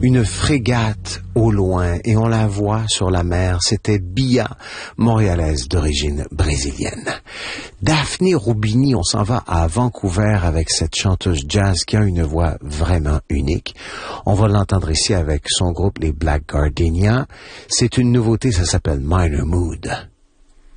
Une frégate au loin et on la voit sur la mer. C'était Bia, montréalaise d'origine brésilienne. Daphne Roubini, on s'en va à Vancouver avec cette chanteuse jazz qui a une voix vraiment unique. On va l'entendre ici avec son groupe, les Black Gardenia. C'est une nouveauté, ça s'appelle Minor Mood.